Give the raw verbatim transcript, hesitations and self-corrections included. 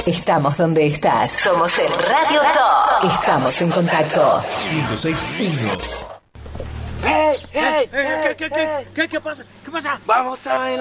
Estamos donde estás. Somos el Radio Top. Estamos en contacto. ciento seis punto uno. ¡Hey! ¡Hey! ¿Qué, qué, qué, qué, qué pasa? ¿Qué pasa? Vamos a bailar.